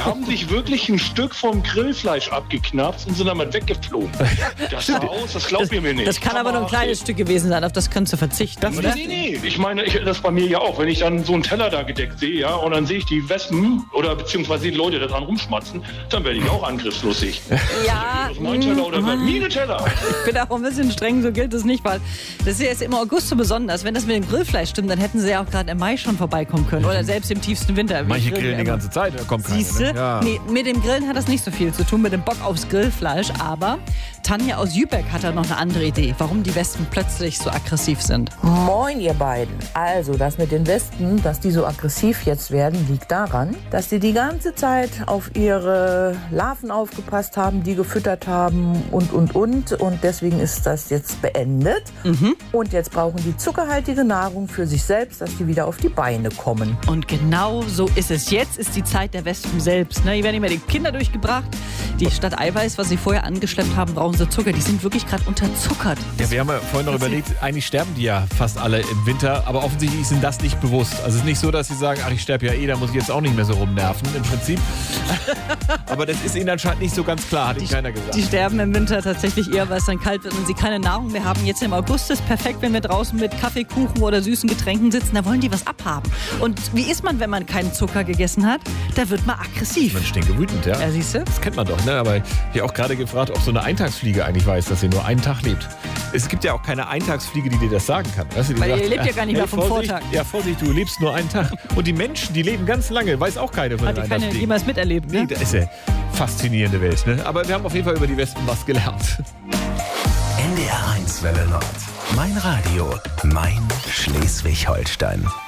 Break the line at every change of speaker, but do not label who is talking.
haben sich wirklich ein Stück vom Grillfleisch abgeknapst und sind damit weggeflogen. Das sah aus, das glaubt ihr mir nicht.
Das kann aber nur ein kleines Stück gewesen sein, auf das kannst du verzichten, oder?
Nee. Ich meine, das bei mir ja auch. Wenn ich dann so einen Teller da gedeckt sehe, ja, und dann sehe ich die Wespen oder beziehungsweise die Leute da dran rumschmatzen, dann werde ich auch angriffslustig.
Ja.
Das ist mein Teller oder meine Teller.
Ich bin auch ein bisschen streng, so gilt es nicht, weil das ist ja jetzt im August so besonders. Wenn das mit dem Grillfleisch stimmt, dann hätten sie ja auch gerade im Mai schon vorbeikommen können. Oder selbst im tiefsten Winter.
Manche grillen die ganze Zeit, da kommt keiner.
Siehste?
Ne? Ja.
Nee, mit dem Grillen hat das nicht so viel zu tun, mit dem Bock aufs Grillfleisch. Aber Tanja aus Jübeck hat da noch eine andere Idee, warum die Wespen plötzlich so aggressiv sind.
Moin, ihr beiden. Also, das mit den Wespen, dass die so aggressiv jetzt werden, liegt daran, dass die ganze Zeit auf ihre Larven aufgepasst haben, die gefüttert haben und. Und deswegen ist das jetzt beendet. Und jetzt brauchen die zuckerhaltige Nahrung für sich selbst, dass die wieder auf die Beine kommen.
Und genau so ist es. Jetzt ist die Zeit der Wespen selbst. Ne? Hier werden immer die Kinder durchgebracht. Die statt Eiweiß, was sie vorher angeschleppt haben, brauchen sie Zucker. Die sind wirklich gerade unterzuckert.
Ja, wir haben ja vorhin noch überlegt, eigentlich sterben die ja fast alle im Winter, aber offensichtlich ist ihnen das nicht bewusst. Also es ist nicht so, dass sie sagen, ach, ich sterbe ja da muss ich jetzt auch nicht mehr so rumnerven, im Prinzip. Aber das ist ihnen anscheinend nicht so ganz klar, hat ihnen keiner gesagt.
Die sterben im Winter tatsächlich eher, weil es dann kalt wird und sie keine Nahrung mehr haben. Jetzt im August ist perfekt, wenn wir draußen mit Kaffee, Kuchen oder süßen Getränken sitzen. Da wollen die was abhaben. Und wie ist man, wenn man keinen Zucker gegessen hat? Da wird man aggressiv.
Man stinkt wütend, ja.
Ja, siehst du?
Das kennt man doch, ne? Aber ich habe auch gerade gefragt, ob so eine Eintagsfliege eigentlich weiß, dass sie nur einen Tag lebt. Es gibt ja auch keine Eintagsfliege, die dir das sagen kann. Weißt du, die
Weil
sagt,
ihr lebt ja gar nicht mehr vom
Vorsicht,
Vortag.
Ja, Vorsicht, du lebst nur einen Tag. Und die Menschen, die leben ganz lange, weiß auch keine von
Hat
den
die keine
Eintagsfliegen.
jemals miterlebt, ne?
Nee, das ist eine faszinierende Welt, ne? Aber wir haben auf jeden Fall über die Wespen was gelernt.
NDR 1 Welle Nord. Mein Radio, mein Schleswig-Holstein.